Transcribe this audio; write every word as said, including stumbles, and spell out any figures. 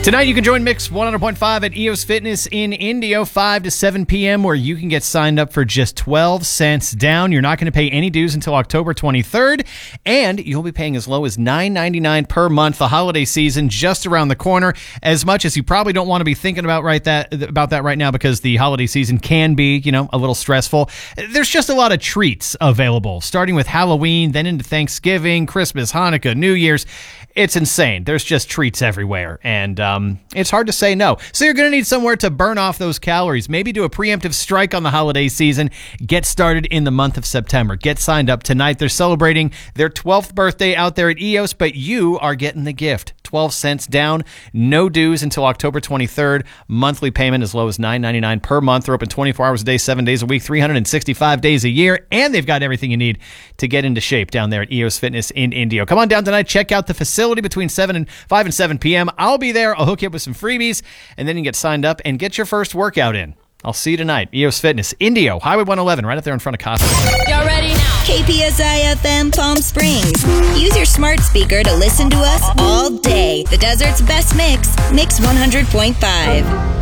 Tonight, you can join Mix one hundred point five at E O S Fitness in Indio, five to seven p.m., where you can get signed up for just twelve cents down. You're not going to pay any dues until October twenty-third, and you'll be paying as low as nine ninety-nine per month. The holiday season just around the corner. As much as you probably don't want to be thinking about right that about that right now, because the holiday season can be, you know, a little stressful. There's just a lot of treats available, starting with Halloween, then into Thanksgiving, Christmas, Hanukkah, New Year's. It's insane. There's just treats everywhere, and um, it's hard to say no. So you're going to need somewhere to burn off those calories. Maybe do a preemptive strike on the holiday season. Get started in the month of September. Get signed up tonight. They're celebrating their twelfth birthday out there at E O S, but you are getting the gift. twelve cents down, no dues until October twenty-third. Monthly payment as low as nine ninety-nine per month. They're open twenty-four hours a day, seven days a week, three hundred sixty-five days a year, and they've got everything you need to get into shape down there at E O S Fitness in Indio. Come on down tonight. Check out the facility between seven and five and seven p.m. I'll be there. I'll hook you up with some freebies, and then you can get signed up and get your first workout in. I'll see you tonight. E O S Fitness, Indio, Highway one eleven, right up there in front of Costco. Y'all ready now? K P S I F M Palm Springs. Use your smart speaker to listen to us all day. The desert's best mix, Mix one hundred point five.